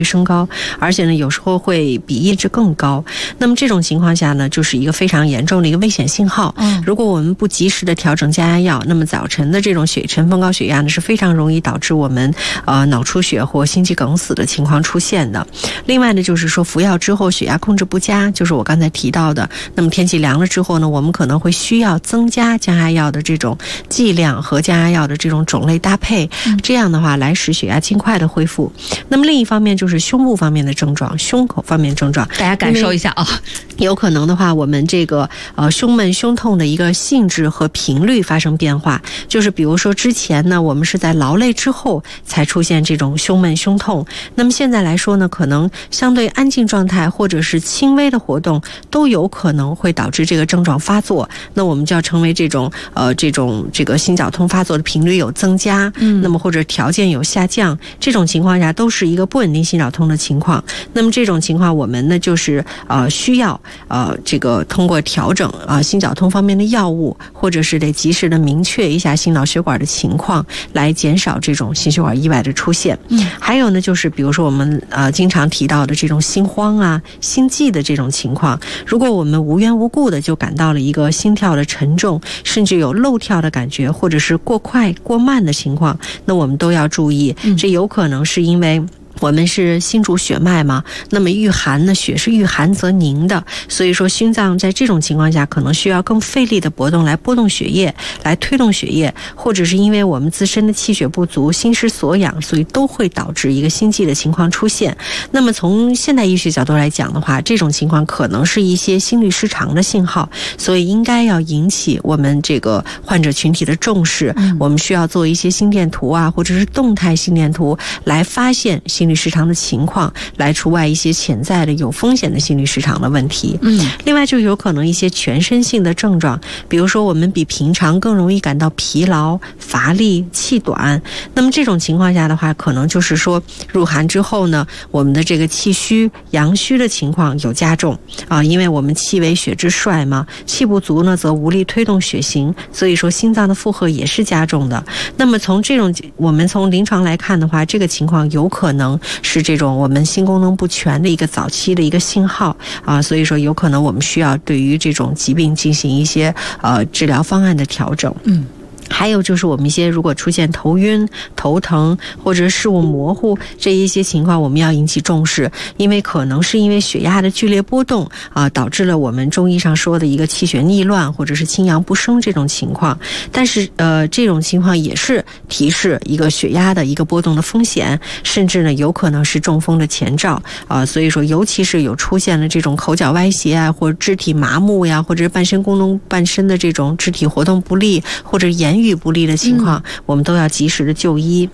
升高，而且呢有时候会比阈值更高。那么这种情况下呢，就是一个非常严重的一个危险信号。如果我们不及时的调整降压药，那么早晨的这种晨风高血压呢是非常容易导致我们脑出血或心肌梗死的情况出现的。另外呢，就是说服药之后血压控制不佳，就是我刚才提到的，那么天气凉了之后呢，我们可能会需要增加降压药的这种剂量和降压药的这种种类搭配，这样的话来使血压尽快的恢复。那么另一方面就是胸部方面的症状，胸口方面症状， 大家感受一下啊。 有可能的话，我们这个胸闷胸痛的一个性质和频率发生变化，就是比如说之前呢，我们是在劳累之后才出现这种胸闷胸痛，那么现在来说呢，可能相对安静状态或者是轻微的活动都有可能会导致这个症状发作，那我们就要成为这种这个心绞痛发作的频率有增加，那么或者条件有下降，这种情况下都是一个不稳定心绞痛的情况。那么这种情况我们呢就是需要这个通过调整心绞痛方面的药物，或者是得及时的明确一下心脑血管的情况，来减少这种心血管意外的出现。还有呢就是比如说我们经常提到的这种心慌啊心悸的这种情况，如果我们无缘无故的就感到了一个心跳的沉重，甚至有漏跳的感觉，或者是过快过慢的情况，那我们都要注意，这有可能是因为我们是心主血脉嘛，那么遇寒呢，血是遇寒则凝的，所以说心脏在这种情况下可能需要更费力的搏动来拨动血液，来推动血液，或者是因为我们自身的气血不足，心失所养，所以都会导致一个心悸的情况出现。那么从现代医学角度来讲的话，这种情况可能是一些心律失常的信号，所以应该要引起我们这个患者群体的重视。我们需要做一些心电图啊，或者是动态心电图来发现心律失常的情况，来除外一些潜在的有风险的心律失常的问题。另外就有可能一些全身性的症状，比如说我们比平常更容易感到疲劳、乏力、气短，那么这种情况下的话，可能就是说入寒之后呢，我们的这个气虚、阳虚的情况有加重因为我们气为血之帅嘛，气不足呢则无力推动血行，所以说心脏的负荷也是加重的。那么从这种我们从临床来看的话，这个情况有可能是这种我们心功能不全的一个早期的一个信号所以说有可能我们需要对于这种疾病进行一些治疗方案的调整。还有就是我们一些如果出现头晕、头疼或者视物模糊这一些情况，我们要引起重视，因为可能是因为血压的剧烈波动导致了我们中医上说的一个气血逆乱或者是清阳不升这种情况。但是这种情况也是提示一个血压的一个波动的风险，甚至呢有可能是中风的前兆所以说尤其是有出现了这种口角歪斜啊，或者肢体麻木呀，或者是半身的这种肢体活动不利或者言语不利的情况，我们都要及时的就医。